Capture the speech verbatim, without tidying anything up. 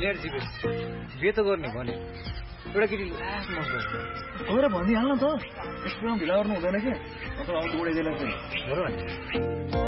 यार जिबे बे त गर्ने भने एउटा केटी लास्ट मस्छ गएर भनिहाल्न त यस्तो ढिला गर्नु हुँदैन के अथवा आउँदो उडाइदिएला चाहिँ हो र